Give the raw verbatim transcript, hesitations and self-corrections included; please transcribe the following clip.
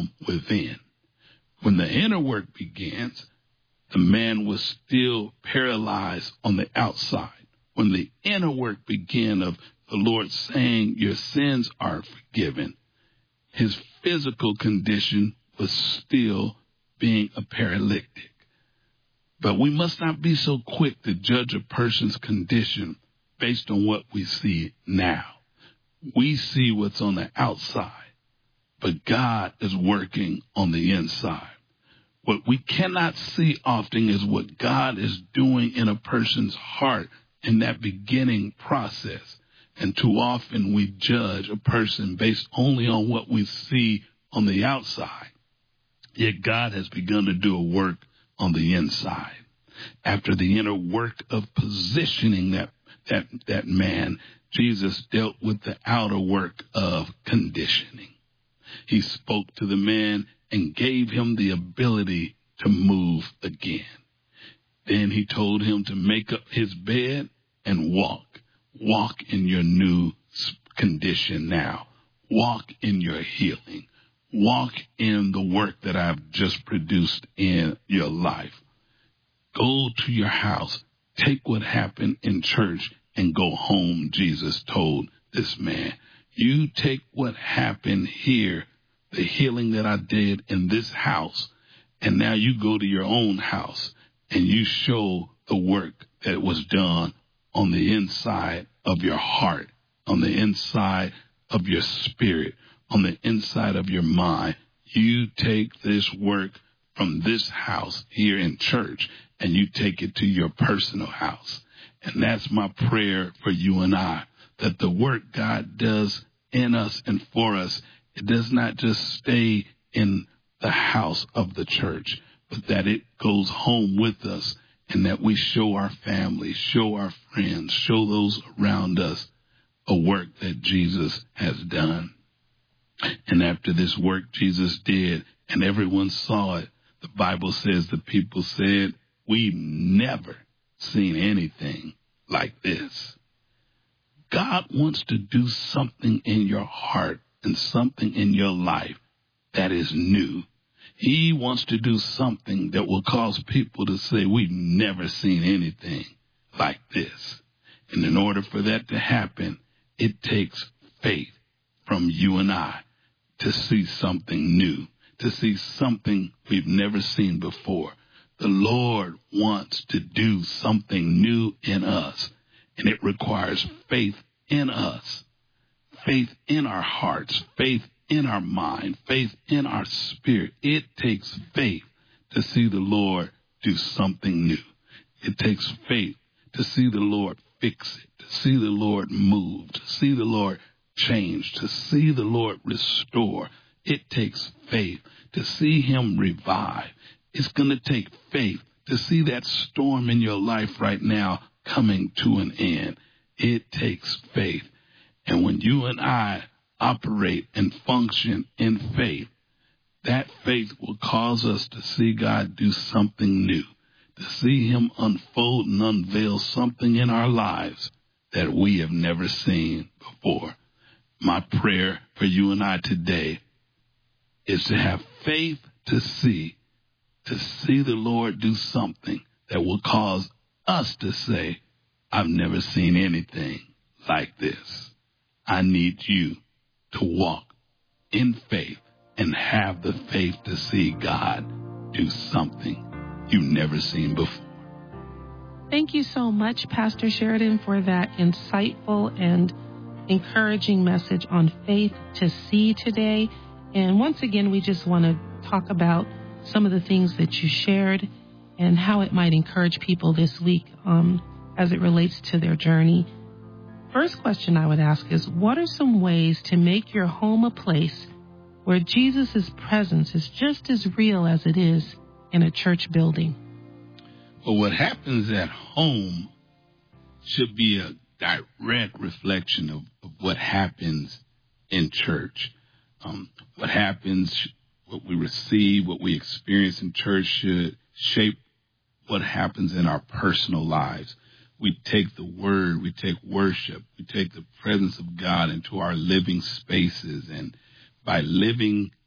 from within. When the inner work begins, the man was still paralyzed on the outside. When the inner work began of the Lord saying, your sins are forgiven, his physical condition was still being a paralytic. But we must not be so quick to judge a person's condition based on what we see now. We see what's on the outside, but God is working on the inside. What we cannot see often is what God is doing in a person's heart in that beginning process. And too often we judge a person based only on what we see on the outside. Yet God has begun to do a work on the inside. After the inner work of positioning that, that, that man, Jesus dealt with the outer work of conditioning. He spoke to the man and gave him the ability to move again. Then he told him to make up his bed and walk. Walk in your new condition now. Walk in your healing. Walk in the work that I've just produced in your life. Go to your house. Take what happened in church and go home, Jesus told this man. You take what happened here, the healing that I did in this house, and now you go to your own house and you show the work that was done on the inside of your heart, on the inside of your spirit, on the inside of your mind. You take this work from this house here in church and you take it to your personal house. And that's my prayer for you and I, that the work God does in us and for us, it does not just stay in the house of the church, but that it goes home with us and that we show our family, show our friends, show those around us a work that Jesus has done. And after this work Jesus did and everyone saw it, the Bible says the people said, we've never seen anything like this. God wants to do something in your heart and something in your life that is new. He wants to do something that will cause people to say, we've never seen anything like this. And in order for that to happen, it takes faith from you and I to see something new, to see something we've never seen before. The Lord wants to do something new in us, and it requires faith in us, faith in our hearts, faith in our mind, faith in our spirit. It takes faith to see the Lord do something new. It takes faith to see the Lord fix it, to see the Lord move, to see the Lord change, to see the Lord restore. It takes faith to see him revive. It's going to take faith to see that storm in your life right now coming to an end. It takes faith. And when you and I operate and function in faith, that faith will cause us to see God do something new, to see him unfold and unveil something in our lives that we have never seen before. My prayer for you and I today is to have faith to see, to see the Lord do something that will cause us to say, I've never seen anything like this. I need you to walk in faith and have the faith to see God do something you've never seen before. Thank you so much, Pastor Sheridan, for that insightful and encouraging message on faith to see today. And once again, we just want to talk about some of the things that you shared and how it might encourage people this week um, as it relates to their journey. First question I would ask is, what are some ways to make your home a place where Jesus' presence is just as real as it is in a church building? Well, what happens at home should be a direct reflection of, of what happens in church. Um, what happens, what we receive, what we experience in church should shape what happens in our personal lives. We take the word, we take worship, we take the presence of God into our living spaces. And by living